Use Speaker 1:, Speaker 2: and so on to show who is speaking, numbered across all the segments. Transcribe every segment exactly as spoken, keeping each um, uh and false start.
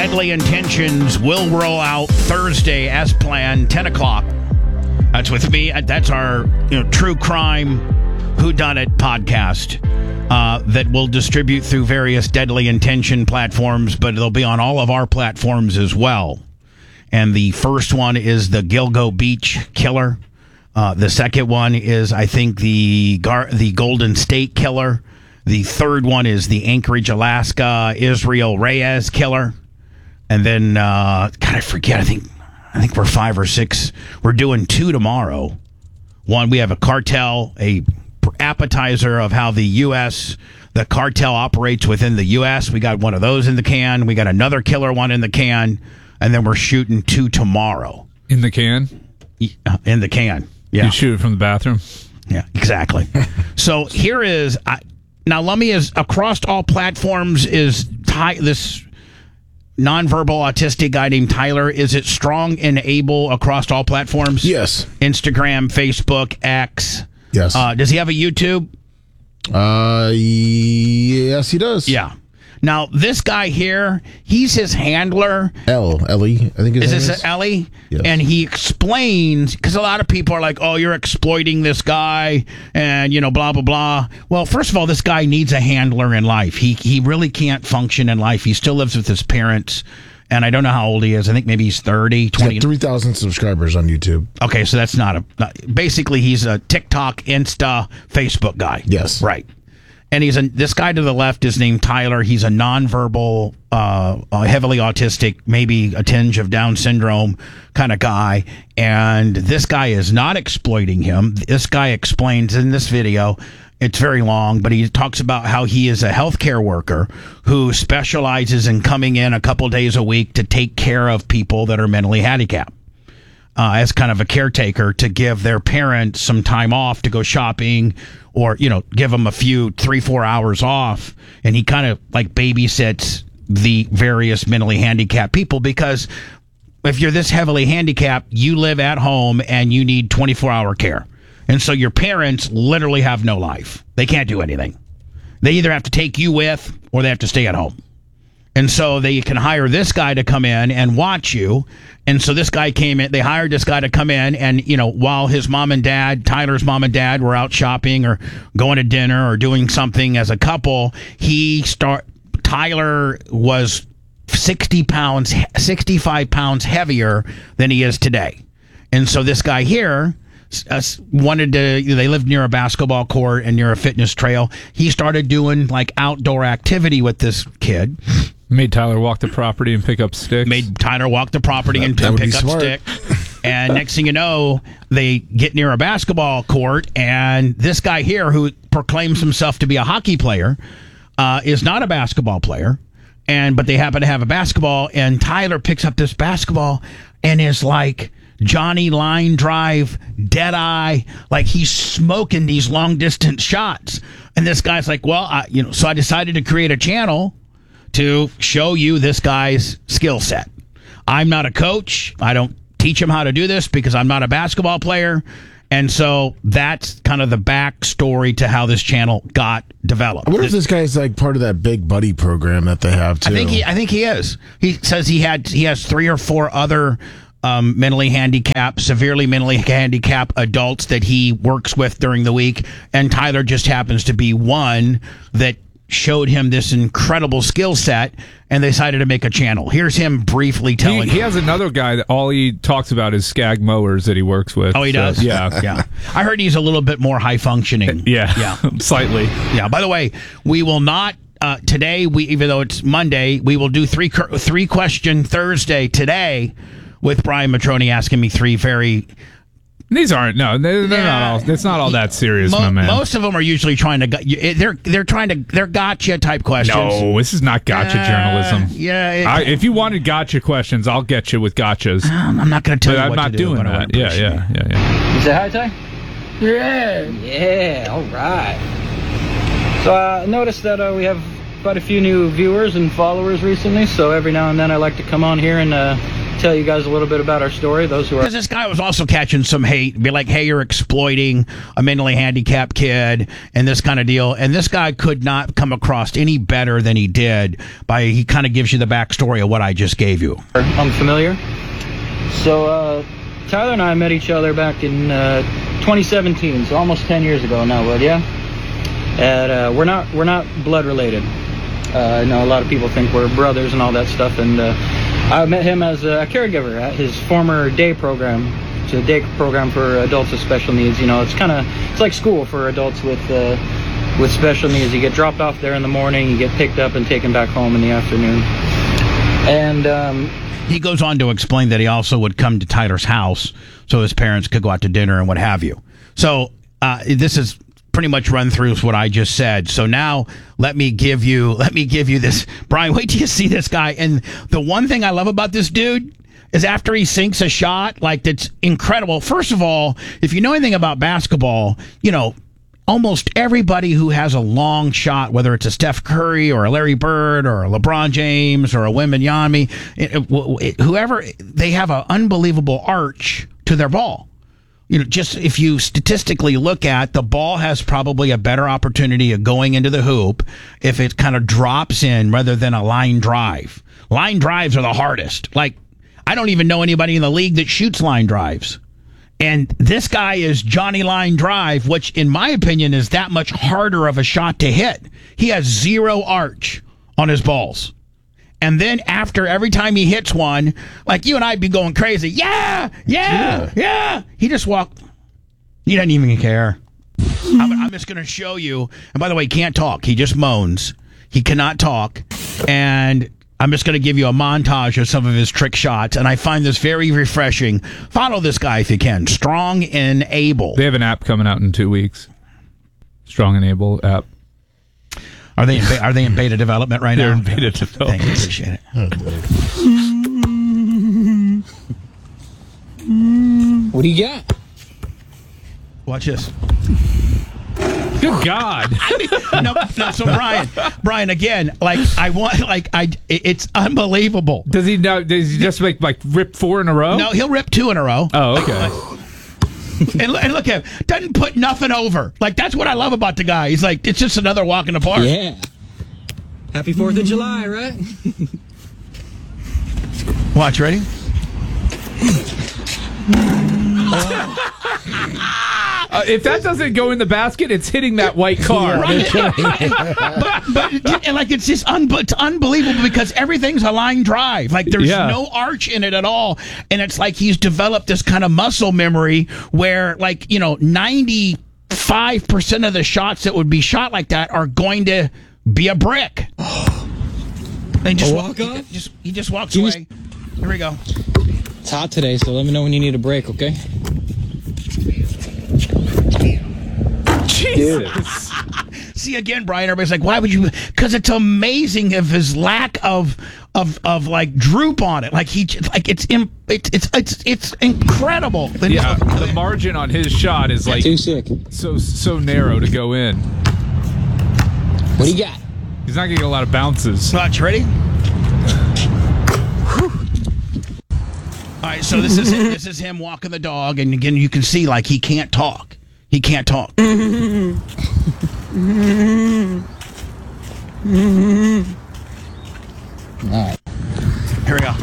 Speaker 1: Deadly Intentions will roll out Thursday as planned, ten o'clock. That's with me. That's our you know, true crime whodunit podcast uh, that we'll distribute through various Deadly Intention platforms, but it'll be on all of our platforms as well. And the first one is the Gilgo Beach Killer. Uh, the second one is, I think, the Gar- the Golden State Killer. The third one is the Anchorage, Alaska, Israel Reyes Killer. And then, uh, God, I forget, I think I think we're five or six. We're doing two tomorrow. One, we have a cartel, a appetizer of how the U S, the cartel operates within the U S. We got one of those in the can. We got another killer one in the can. And then we're shooting two tomorrow.
Speaker 2: In the can?
Speaker 1: In the can, yeah.
Speaker 2: You shoot it from the bathroom?
Speaker 1: Yeah, exactly. So here is, I, now let me, is across all platforms is ty, this nonverbal autistic guy named Tyler. Is it strong and able across all platforms?
Speaker 3: Yes.
Speaker 1: Instagram, Facebook, X.
Speaker 3: Yes.
Speaker 1: Uh, does he have a YouTube?
Speaker 3: Uh, yes, he does.
Speaker 1: Yeah. Now, this guy here, he's his handler.
Speaker 3: L, Ellie, I think his
Speaker 1: is
Speaker 3: name
Speaker 1: this
Speaker 3: is.
Speaker 1: Ellie?
Speaker 3: Yes.
Speaker 1: And he explains, because a lot of people are like, oh, you're exploiting this guy and, you know, blah, blah, blah. Well, first of all, this guy needs a handler in life. He he really can't function in life. He still lives with his parents. And I don't know how old he is. I think maybe he's thirty, twenty.
Speaker 3: He's got three thousand subscribers on YouTube.
Speaker 1: Okay, so that's not a... Not, basically, he's a TikTok, Insta, Facebook guy.
Speaker 3: Yes.
Speaker 1: Right. And he's a, this guy to the left is named Tyler. He's a nonverbal, uh, uh, heavily autistic, maybe a tinge of Down syndrome kind of guy. And this guy is not exploiting him. This guy explains in this video, it's very long, but he talks about how he is a healthcare worker who specializes in coming in a couple days a week to take care of people that are mentally handicapped. Uh, as kind of a caretaker to give their parents some time off to go shopping or, you know, give them a few, three, four hours off. And he kind of like babysits the various mentally handicapped people because if you're this heavily handicapped, you live at home and you need twenty-four hour care. And so your parents literally have no life. They can't do anything. They either have to take you with or they have to stay at home. And so they can hire this guy to come in and watch you. And so this guy came in, they hired this guy to come in and, you know, while his mom and dad, Tyler's mom and dad were out shopping or going to dinner or doing something as a couple, he start, Tyler was sixty pounds, sixty-five pounds heavier than he is today. And so this guy here uh, wanted to, they lived near a basketball court and near a fitness trail. He started doing like outdoor activity with this kid.
Speaker 2: Made Tyler walk the property and pick up sticks.
Speaker 1: Made Tyler walk the property
Speaker 3: That-
Speaker 1: and
Speaker 3: that would
Speaker 1: pick
Speaker 3: be
Speaker 1: up
Speaker 3: smart.
Speaker 1: stick. And next thing you know, they get near a basketball court, and this guy here, who proclaims himself to be a hockey player, uh, is not a basketball player. And but they happen to have a basketball, and Tyler picks up this basketball and is like Johnny line drive, dead eye, like he's smoking these long distance shots. And this guy's like, well, I, you know, so I decided to create a channel to show you this guy's skill set. I'm not a coach. I don't teach him how to do this because I'm not a basketball player. And so that's kind of the backstory to how this channel got developed.
Speaker 3: I wonder if this guy's like part of that Big Buddy program that they have too.
Speaker 1: I think he, I think he is. He says he had he has three or four other um, mentally handicapped, severely mentally handicapped adults that he works with during the week, and Tyler just happens to be one that showed him this incredible skill set, and they decided to make a channel. Here's him briefly telling
Speaker 2: He, he has another guy that all he talks about is Skag mowers that he works with.
Speaker 1: Oh, he
Speaker 2: So,
Speaker 1: does?
Speaker 2: yeah.
Speaker 1: Yeah. I heard he's a little bit more high functioning.
Speaker 2: Yeah.
Speaker 1: Yeah.
Speaker 2: Slightly.
Speaker 1: Yeah. By the way, we will not uh, today. We even though it's Monday, we will do three three question Thursday today with Brian Matroni asking me three very.
Speaker 2: These aren't no, they're, they're
Speaker 1: Yeah.
Speaker 2: not all. It's not all that serious,
Speaker 1: Mo-
Speaker 2: my man.
Speaker 1: Most of them are usually trying to. gu- you- They're they're trying to. They're gotcha type questions.
Speaker 2: no, this is not gotcha
Speaker 1: Uh,
Speaker 2: journalism.
Speaker 1: Yeah. It,
Speaker 2: I, if you wanted gotcha questions, I'll get you with gotchas.
Speaker 1: I'm not going to tell
Speaker 2: But
Speaker 1: you
Speaker 2: I'm
Speaker 1: what
Speaker 2: not
Speaker 1: to do,
Speaker 2: doing
Speaker 1: but I
Speaker 2: that.
Speaker 1: would
Speaker 2: Yeah,
Speaker 1: appreciate
Speaker 2: yeah,
Speaker 1: it.
Speaker 2: yeah, yeah.
Speaker 4: You say hi, Ty?
Speaker 5: Yeah.
Speaker 4: Yeah, all right. So uh, I noticed that uh, we have quite a few new viewers and followers recently, so every now and then I like to come on here and uh, tell you guys a little bit about our story. Those who are
Speaker 1: Because this guy was also catching some hate, be like, hey, you're exploiting a mentally handicapped kid and this kind of deal. And this guy could not come across any better than he did by he kind of gives you the backstory of what I just gave you.
Speaker 4: unfamiliar. So uh, Tyler and I met each other back in uh, twenty seventeen, so almost ten years ago now, bud, yeah? And uh, we're not we're not blood related. Uh, I know a lot of people think we're brothers and all that stuff, and uh, I met him as a caregiver at his former day program. It's a day program for adults with special needs. You know, it's kind of it's like school for adults with uh, with special needs. You get dropped off there in the morning, you get picked up and taken back home in the afternoon. And um,
Speaker 1: he goes on to explain that he also would come to Tyler's house so his parents could go out to dinner and what have you. So uh, this is pretty much run through what I just said. So now let me give you let me give you this. Brian, wait till you see this guy. And the one thing I love about this dude is after he sinks a shot, like that's incredible. First of all, if you know anything about basketball, you know, almost everybody who has a long shot, whether it's a Steph Curry or a Larry Bird or a LeBron James or a Wembanyama, it, it, it, whoever, they have an unbelievable arch to their ball. You know, just if you statistically look at the ball has probably a better opportunity of going into the hoop if it kind of drops in rather than a line drive. Line drives are the hardest. Like, I don't even know anybody in the league that shoots line drives. And this guy is Johnny Line Drive, which in my opinion is that much harder of a shot to hit. He has zero arch on his balls. And then after every time he hits one, like you and I'd be going crazy. Yeah, yeah, yeah. yeah. He just walked. He doesn't even care. I'm, I'm just going to show you. And by the way, he can't talk. He just moans. He cannot talk. And I'm just going to give you a montage of some of his trick shots. And I find this very refreshing. Follow this guy if you can. Strong and Able.
Speaker 2: They have an app coming out in two weeks. Strong and Able app.
Speaker 1: Are they in, are they in beta development right
Speaker 2: They're
Speaker 1: now?
Speaker 2: in beta development.
Speaker 1: Thank you. Appreciate it.
Speaker 4: what do you got?
Speaker 1: Watch this.
Speaker 2: Good God.
Speaker 1: no, no, so Brian, Brian, again, like I want, like I, it's unbelievable.
Speaker 2: Does he now? Does he just make like rip four in a row?
Speaker 1: No, he'll rip two in a row.
Speaker 2: Oh, okay.
Speaker 1: and, and look at him, doesn't put nothing over. Like that's what I love about the guy. He's like, it's just another walk in the park.
Speaker 4: Yeah. Happy Fourth of July, right?
Speaker 1: Watch, ready?
Speaker 2: Uh, if that doesn't go in the basket, it's hitting that white car.
Speaker 1: Right. but, but and like it's just un- it's unbelievable because everything's a line drive. Like there's
Speaker 2: Yeah.
Speaker 1: no arch in it at all, and it's like he's developed this kind of muscle memory where, like you know, ninety-five percent of the shots that would be shot like that are going to be a brick. And just
Speaker 4: A
Speaker 1: walk
Speaker 4: walk-on?
Speaker 1: he just he just walks
Speaker 4: Can you-
Speaker 1: away. Here we go.
Speaker 4: It's hot today, so let me know when you need a break, okay?
Speaker 2: Jesus.
Speaker 1: See again, Brian. Everybody's like, "Why would you?" Because it's amazing of his lack of of of like droop on it. Like he, like it's im- it's it's it's it's incredible.
Speaker 2: Yeah, the margin on his shot is like
Speaker 4: Too sick.
Speaker 2: so so narrow to go in.
Speaker 4: What do you got?
Speaker 2: He's not getting a lot of bounces.
Speaker 1: Watch, ready? All right, so this is him, this is him walking the dog, and again, you can see like he can't talk. He can't talk.
Speaker 4: All right.
Speaker 1: Here we go.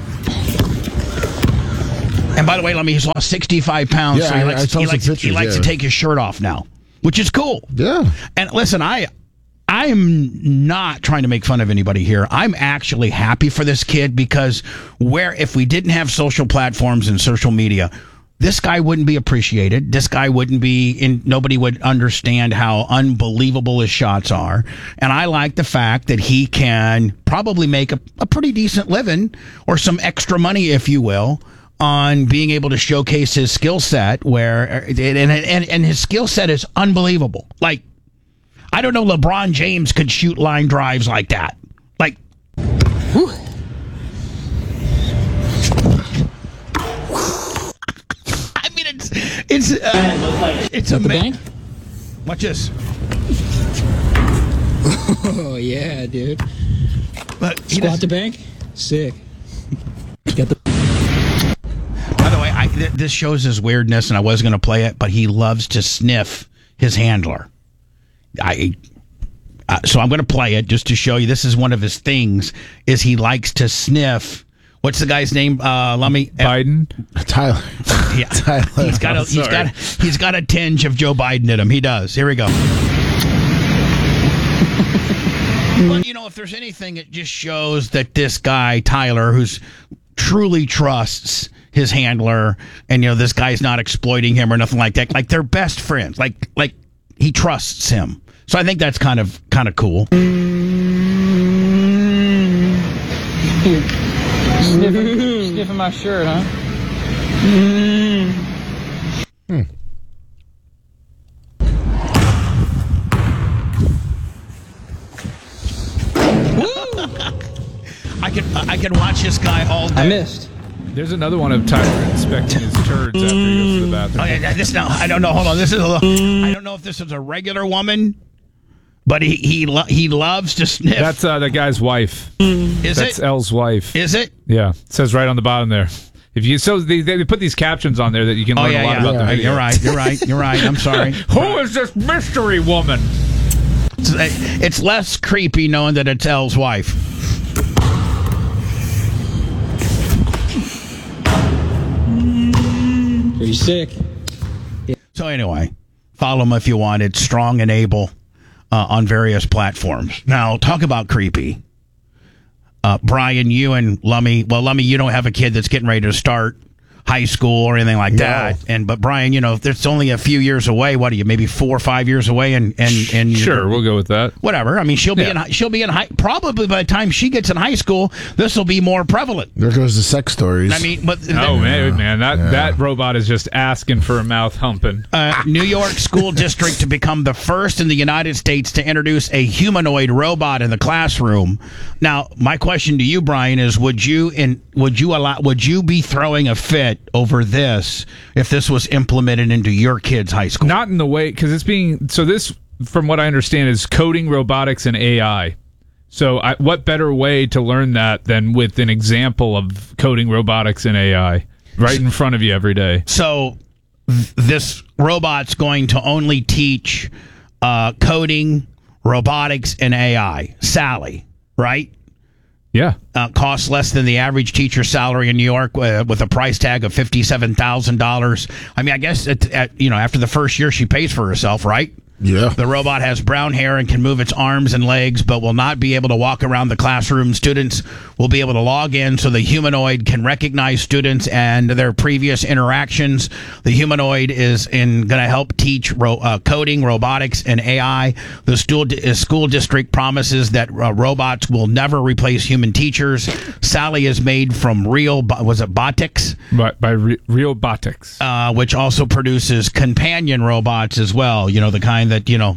Speaker 1: And by the way, let me. He's lost sixty-five pounds.
Speaker 3: Yeah,
Speaker 1: so he
Speaker 3: I-
Speaker 1: likes,
Speaker 3: I saw
Speaker 1: he
Speaker 3: some
Speaker 1: likes, he
Speaker 3: pictures,
Speaker 1: likes
Speaker 3: yeah.
Speaker 1: to take his shirt off now, which is cool.
Speaker 3: Yeah.
Speaker 1: And listen, I I am not trying to make fun of anybody here. I'm actually happy for this kid because where if we didn't have social platforms and social media, this guy wouldn't be appreciated. This guy wouldn't be in. Nobody would understand how unbelievable his shots are. And I like the fact that he can probably make a, a pretty decent living or some extra money, if you will, on being able to showcase his skill set. Where and and and his skill set is unbelievable. Like I don't know, LeBron James could shoot line drives like that. Like. Whew. It's uh, it's
Speaker 4: At the
Speaker 1: amazing.
Speaker 4: bank?
Speaker 1: Watch this.
Speaker 4: Oh, yeah, dude.
Speaker 1: But he
Speaker 4: Squat
Speaker 1: does-
Speaker 4: the bank? Sick. Got the...
Speaker 1: By the way, I, th- this shows his weirdness, and I was going to play it, but he loves to sniff his handler. I, uh, so I'm going to play it just to show you. This is one of his things. Is he likes to sniff? What's the guy's name? Uh, let me.
Speaker 2: Biden.
Speaker 3: Tyler.
Speaker 1: Yeah,
Speaker 3: Tyler.
Speaker 1: he's got a,
Speaker 3: Oh,
Speaker 1: he's
Speaker 3: sorry.
Speaker 1: got he's got a tinge of Joe Biden in him. He does. Here we go. But you know, if there's anything, it just shows that this guy Tyler, who's truly trusts his handler, and you know, this guy's not exploiting him or nothing like that. Like they're best friends. Like like he trusts him. So I think that's kind of kind of cool.
Speaker 4: Sniffing, sniffing my shirt, huh?
Speaker 3: Hmm.
Speaker 1: I can I can watch this guy all day.
Speaker 4: I missed.
Speaker 2: There's another one of Tyler inspecting his turds after he goes to the bathroom.
Speaker 1: Oh, yeah, this now I don't know. Hold on, this is a little, I don't know if this is a regular woman, but he he lo- he loves to sniff.
Speaker 2: That's uh, the guy's wife.
Speaker 1: is
Speaker 2: That's
Speaker 1: it?
Speaker 2: Elle's wife.
Speaker 1: Is it?
Speaker 2: Yeah, it says right on the bottom there. If you so they, they put these captions on there that you can
Speaker 1: Oh
Speaker 2: learn
Speaker 1: yeah,
Speaker 2: a lot
Speaker 1: yeah.
Speaker 2: about the
Speaker 1: yeah.
Speaker 2: video.
Speaker 1: You're right. You're right. You're right. I'm sorry.
Speaker 2: Who is this mystery woman?
Speaker 1: It's, it's less creepy knowing that it's Elle's wife.
Speaker 4: Pretty sick.
Speaker 1: So anyway, follow him if you want. It's Strong and Able uh, on various platforms. Now, talk about creepy. Uh, Brian, you and Lummy. Well, Lummy, you don't have a kid that's getting ready to start high school or anything like
Speaker 3: No.
Speaker 1: that. And but Brian, you know, there's only a few years away. What are you? Maybe four or five years away, and and and you-
Speaker 2: Sure, we'll go with that.
Speaker 1: whatever. I mean, she'll be
Speaker 2: Yeah.
Speaker 1: in hi- she'll be in high. Probably by the time she gets in high school, this will be more prevalent.
Speaker 3: There goes the sex stories.
Speaker 1: I mean, but
Speaker 2: Oh man, man, that
Speaker 3: Yeah.
Speaker 2: that robot is just asking for a mouth humping.
Speaker 1: uh, New York school district to become the first in the United States to introduce a humanoid robot in the classroom. Now, my question to you, Brian, is: Would you in would you allow would you be throwing a fit over this if this was implemented into your kid's high school?
Speaker 2: Not in the way because it's being so. This, from what I understand, is coding, robotics, and A I. So, I, what better way to learn that than with an example of coding, robotics, and A I right in front of you every day?
Speaker 1: So, th- this robot's going to only teach uh, coding, robotics, and A I. Sally, right?
Speaker 2: Yeah.
Speaker 1: Uh, costs less than the average teacher salary in New York, uh, with a price tag of fifty-seven thousand dollars. I mean, I guess at, at, you know, after the first year, she pays for herself, right?
Speaker 3: yeah.
Speaker 1: The robot has brown hair and can move its arms and legs, but will not be able to walk around the classroom. Students will be able to log in so the humanoid can recognize students and their previous interactions. The humanoid is in going to help teach ro- uh, coding, robotics, and A I. The school, di- school district promises that uh, robots will never replace human teachers. Sally is made from real, bo- was it Botix?
Speaker 2: By, by Re- Realbotics.
Speaker 1: Uh, which also produces companion robots as well. You know, the kind that, you know,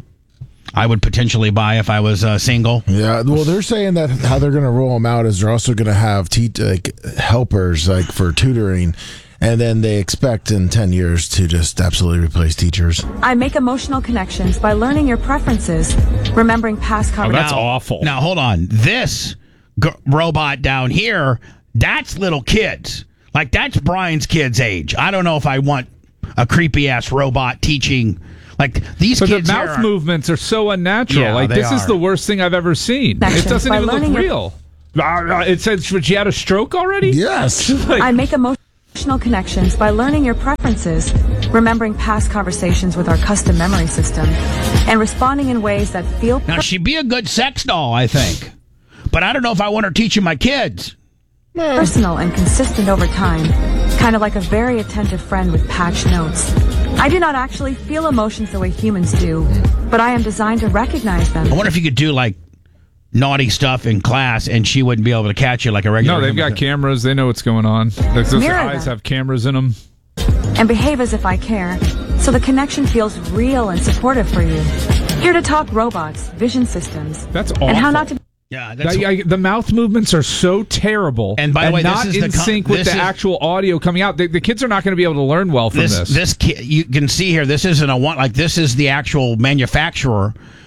Speaker 1: I would potentially buy if I was uh, single.
Speaker 3: Yeah, well, they're saying that how they're going to roll them out is they're also going to have te- like helpers like for tutoring, and then they expect in ten years to just absolutely replace teachers.
Speaker 5: I make emotional connections by learning your preferences, remembering past
Speaker 2: Oh,
Speaker 5: conversations.
Speaker 2: that's awful.
Speaker 1: Now, hold on. This g- robot down here, that's little kids. Like, that's Brian's kid's age. I don't know if I want a creepy-ass robot teaching. Like, these
Speaker 2: But the
Speaker 1: kids here
Speaker 2: mouth
Speaker 1: are-
Speaker 2: movements are so unnatural.
Speaker 1: Yeah,
Speaker 2: like
Speaker 1: they
Speaker 2: this is
Speaker 1: are.
Speaker 2: the worst thing I've ever seen.
Speaker 5: Connections
Speaker 2: It doesn't
Speaker 5: by
Speaker 2: even look
Speaker 5: learning your-
Speaker 2: real. Ah, It said she had a stroke already.
Speaker 3: Yes.
Speaker 2: Like,
Speaker 5: I make emotional connections by learning your preferences, remembering past conversations with our custom memory system, and responding in ways that feel
Speaker 1: Now, she'd be a good sex doll, I think. But I don't know if I want her teaching my kids.
Speaker 5: personal and consistent over time, kind of like a very attentive friend with patch notes. I do not actually feel emotions the way humans do, but I am designed to recognize them.
Speaker 1: I wonder if you could do, like, naughty stuff in class and she wouldn't be able to catch you like a regular
Speaker 2: no, they've
Speaker 1: human.
Speaker 2: got cameras. They know what's going on. Like, those
Speaker 5: Mirror
Speaker 2: eyes
Speaker 5: them.
Speaker 2: have cameras in them.
Speaker 5: and behave as if I care, so the connection feels real and supportive for you. Here to talk robots, vision systems,
Speaker 2: That's awful.
Speaker 5: and how not to.
Speaker 1: Yeah, that's...
Speaker 2: I- I- the mouth movements are so terrible,
Speaker 1: And by the way, this
Speaker 2: not
Speaker 1: is
Speaker 2: in
Speaker 1: the con-
Speaker 2: sync with
Speaker 1: this
Speaker 2: the
Speaker 1: is-
Speaker 2: actual audio coming out. The, the kids are not going to be able to learn well from
Speaker 1: this
Speaker 2: this.
Speaker 1: this ki- you can see here, this isn't a one, like, this is the actual manufacturer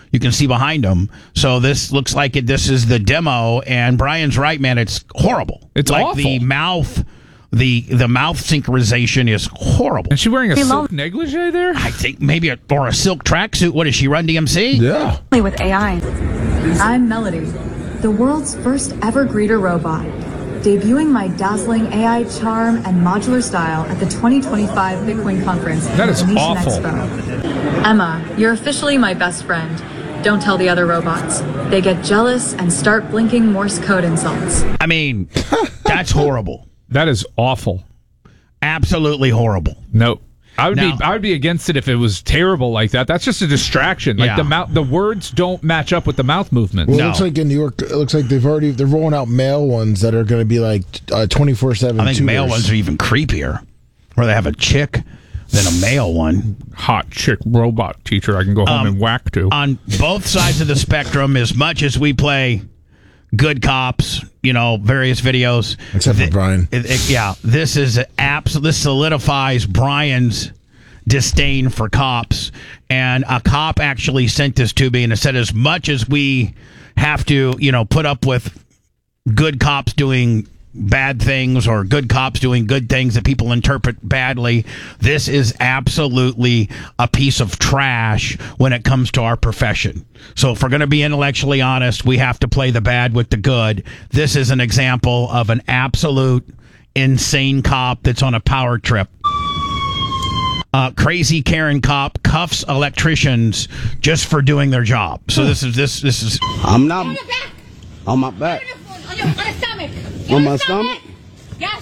Speaker 1: You can see behind him. So this looks like it, this is the demo. And Brian's right, man. It's horrible.
Speaker 2: It's
Speaker 1: like
Speaker 2: awful.
Speaker 1: the mouth, the the mouth synchronization is horrible.
Speaker 2: Is she wearing a
Speaker 5: Hey,
Speaker 2: silk
Speaker 5: Lo-
Speaker 2: negligee there?
Speaker 1: I think maybe a, or a silk tracksuit. What does she run D M C?
Speaker 3: Yeah.
Speaker 5: With A I. I'm Melody, the world's first ever greeter robot, debuting my dazzling A I charm and modular style at the twenty twenty-five Bitcoin conference at
Speaker 2: That is
Speaker 5: the Venetian
Speaker 2: awful.
Speaker 5: Expo. Emma, you're officially my best friend. Don't tell the other robots. They get jealous and start blinking Morse code insults.
Speaker 1: I mean, that's horrible.
Speaker 2: That is awful.
Speaker 1: Absolutely horrible.
Speaker 2: Nope. I would
Speaker 1: Now-
Speaker 2: be I would be against it if it was terrible like that. That's just a distraction. Like
Speaker 1: Yeah.
Speaker 2: the mouth, the words don't match up with the mouth movement.
Speaker 3: Well, it
Speaker 1: No.
Speaker 3: looks like in New York, it looks like they've already they're rolling out male ones that are going to be like twenty-four seven.
Speaker 1: I think male ones are even creepier, where they have a chick than a male one.
Speaker 2: Hot chick robot teacher I can go home
Speaker 1: Um,
Speaker 2: and whack to.
Speaker 1: On both sides of the spectrum, as much as we play good cops, you know, various videos.
Speaker 3: Except for
Speaker 1: thi-
Speaker 3: Brian.
Speaker 1: it- it- yeah, this is abs- This solidifies Brian's disdain for cops. And a cop actually sent this to me and it said, as much as we have to, you know, put up with good cops doing bad things or good cops doing good things that people interpret badly, this is absolutely a piece of trash when it comes to our profession. So if we're going to be intellectually honest, we have to play the bad with the good. This is an example of an absolute insane cop that's on a power trip. Uh, crazy Karen cop cuffs electricians just for doing their job. So this is this this is
Speaker 6: I'm not
Speaker 7: On your back.
Speaker 6: on my back.
Speaker 7: On your, on your stomach.
Speaker 6: On
Speaker 7: Your
Speaker 6: my stomach?
Speaker 7: Yes.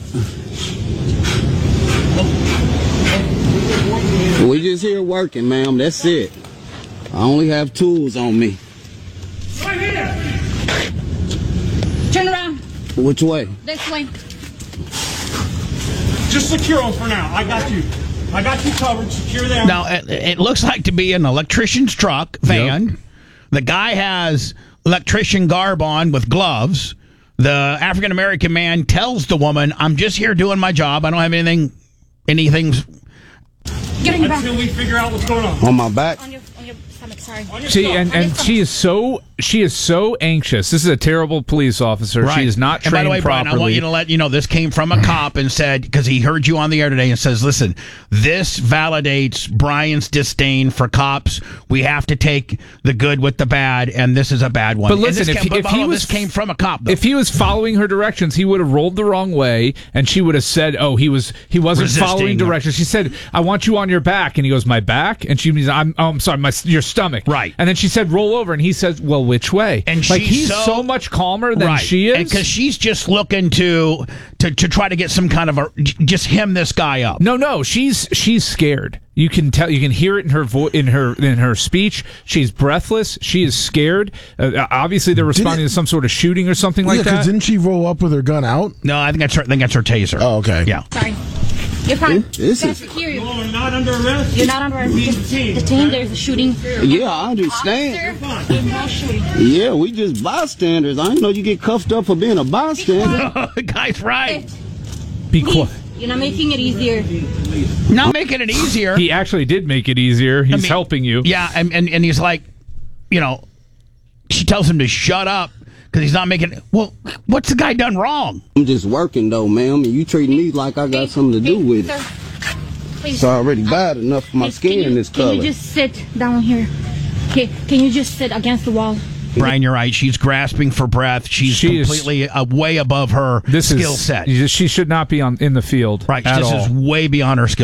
Speaker 6: We just here working, ma'am. That's it. I only have tools on me.
Speaker 7: Right here. Turn around.
Speaker 6: Which way?
Speaker 7: This way.
Speaker 8: Just secure them for now. I got you. I got you covered. Secure them.
Speaker 1: now it, it looks like to be an electrician's truck van. The guy has electrician garb on with gloves. The African American man tells the woman, "I'm just here doing my job. I don't have anything anything."
Speaker 7: Get on your back.
Speaker 8: Until we figure out what's going on.
Speaker 6: On my back?
Speaker 7: On your, on your stomach. Sorry.
Speaker 8: On your
Speaker 2: See,
Speaker 8: stomach.
Speaker 2: and, and she is so she is so anxious. This is a terrible police officer.
Speaker 1: Right.
Speaker 2: She is not
Speaker 1: And
Speaker 2: trained
Speaker 1: by the way,
Speaker 2: properly.
Speaker 1: Brian, I want you to let you know this came from a cop and said, because he heard you on the air today and says, listen, this validates Brian's disdain for cops. We have to take the good with the bad, and this is a bad one.
Speaker 2: But
Speaker 1: And
Speaker 2: listen,
Speaker 1: this
Speaker 2: if,
Speaker 1: came, but
Speaker 2: if
Speaker 1: hold
Speaker 2: he
Speaker 1: on,
Speaker 2: was
Speaker 1: this came from a cop, though.
Speaker 2: if he was following her directions, he would have rolled the wrong way, and she would have said, "Oh, he was he wasn't
Speaker 1: Resisting.
Speaker 2: following directions." She said, "I want you on your back," and he goes, "My back," and she means, "I'm oh, I'm sorry, my your stomach."
Speaker 1: Right.
Speaker 2: And then she said, "Roll over," and he says, "Well, which way?"
Speaker 1: And
Speaker 2: like
Speaker 1: she's
Speaker 2: he's
Speaker 1: so-
Speaker 2: so, much calmer than
Speaker 1: right.
Speaker 2: she is.
Speaker 1: because she's just looking to, to to try to get some kind of a j- just hem this guy up.
Speaker 2: No, no, she's she's scared. You can tell. You can hear it in her vo- in her in her speech. She's breathless. She is scared. Uh, obviously, they're responding
Speaker 3: it-
Speaker 2: to some sort of shooting or something like
Speaker 3: yeah, because
Speaker 2: that.
Speaker 3: didn't she roll up with her gun out?
Speaker 1: No, I think that's her. I think that's her taser.
Speaker 3: Oh, okay.
Speaker 1: Yeah.
Speaker 7: Sorry. You're fine.
Speaker 6: This
Speaker 7: That's
Speaker 6: is-
Speaker 7: secure you.
Speaker 8: No, I'm not under arrest.
Speaker 7: You're not under arrest.
Speaker 8: Be
Speaker 7: Just
Speaker 8: detained.
Speaker 7: detained. There's a shooting.
Speaker 6: Yeah, I understand.
Speaker 7: Officer, there's no shooting.
Speaker 6: Yeah, we just bystanders. I didn't know you get cuffed up for being a bystander.
Speaker 1: the guy's right.
Speaker 2: Be
Speaker 7: Please,
Speaker 2: quiet.
Speaker 7: you're not making it easier.
Speaker 1: Not making it easier.
Speaker 2: He actually did make it easier. He's
Speaker 1: I mean,
Speaker 2: helping you.
Speaker 1: Yeah, and, and and he's like, you know, she tells him to shut up because he's not making. Well, what's the guy done wrong?
Speaker 6: I'm just working though, ma'am, and you treating me like I got something to do
Speaker 7: Hey,
Speaker 6: with
Speaker 7: sir,
Speaker 6: it.
Speaker 7: please.
Speaker 6: It's already bad enough for my
Speaker 7: Hey,
Speaker 6: skin
Speaker 7: can you,
Speaker 6: this
Speaker 7: Can
Speaker 6: color.
Speaker 7: you just sit down here? Okay, can you just sit against the wall?
Speaker 1: Brian, you're right. She's grasping for breath. She's
Speaker 2: She is-
Speaker 1: completely uh, way above her
Speaker 2: This
Speaker 1: skill
Speaker 2: is
Speaker 1: set.
Speaker 2: She should not be on in the field.
Speaker 1: Right.
Speaker 2: At
Speaker 1: This
Speaker 2: all.
Speaker 1: is way beyond her skill